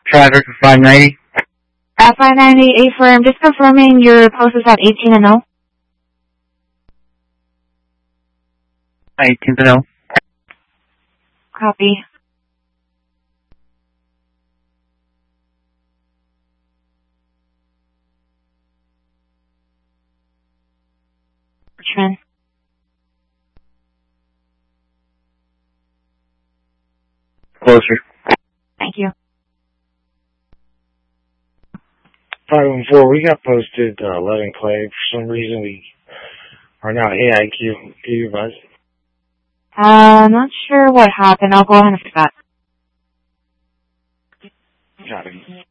Traffic for 590. 590 A firm, just confirming your post is at 18 and 0. 18 to 0. Copy. Richmond. Closer. Thank you. 514, we got posted 11 Clay. For some reason, we are now AIQ. Can you advise? Not sure what happened. I'll go ahead and fix that. Got it.